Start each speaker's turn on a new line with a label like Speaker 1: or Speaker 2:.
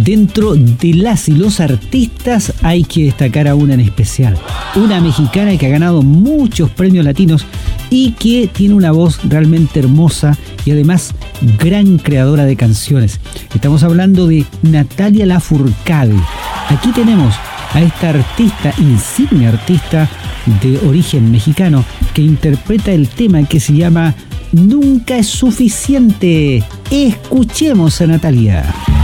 Speaker 1: Dentro de las y los artistas hay que destacar a una en especial. Una mexicana que ha ganado muchos premios latinos y que tiene una voz realmente hermosa y además gran creadora de canciones. Estamos hablando de Natalia Lafourcade. Aquí tenemos a esta artista, insignia artista de origen mexicano, que interpreta el tema que se llama Nunca es suficiente. Escuchemos a Natalia.